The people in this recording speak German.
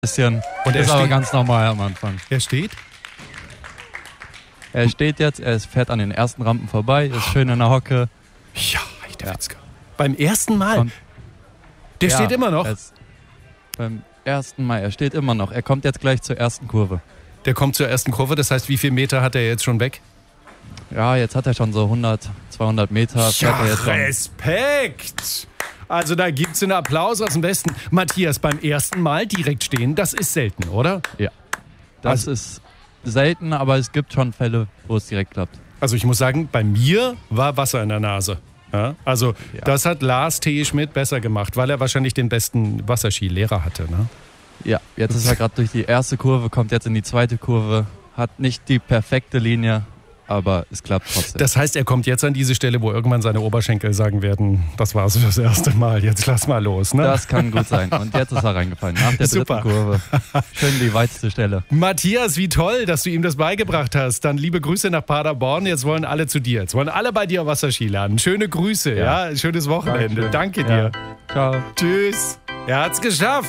bisschen. Und er ist aber steht- ganz normal am Anfang. Er steht? Er steht jetzt, fährt an den ersten Rampen vorbei, ist schön in der Hocke. Ja, der Witzka. Beim ersten Mal? Und- Der steht immer noch? Beim ersten Mal, er steht immer noch. Er kommt jetzt gleich zur ersten Kurve. Der kommt zur ersten Kurve, das heißt, wie viele Meter hat er jetzt schon weg? Ja, jetzt hat er schon so 100, 200 Meter. Fährt er jetzt schon. Respekt! Also da gibt es einen Applaus aus dem Westen. Matthias, beim ersten Mal direkt stehen, das ist selten, oder? Ja. Das ist selten, aber es gibt schon Fälle, wo es direkt klappt. Also ich muss sagen, bei mir war Wasser in der Nase. Ja, also das hat Lars T. Schmidt besser gemacht, weil er wahrscheinlich den besten Wasserskilehrer hatte. Ne? Ja, jetzt ist er gerade durch die erste Kurve, kommt jetzt in die zweite Kurve, hat nicht die perfekte Linie, aber es klappt trotzdem. Das heißt, er kommt jetzt an diese Stelle, wo irgendwann seine Oberschenkel sagen werden, das war's fürs erste Mal, jetzt lass mal los. Ne? Das kann gut sein. Und jetzt ist er reingefallen, nach der Super. dritten Kurve. Schön die weiteste Stelle. Matthias, wie toll, dass du ihm das beigebracht hast. Dann liebe Grüße nach Paderborn. Jetzt wollen alle zu dir. Jetzt wollen alle bei dir Wasserski lernen. Schöne Grüße, ja? Schönes Wochenende. Danke dir. Ciao. Tschüss. Er hat's geschafft.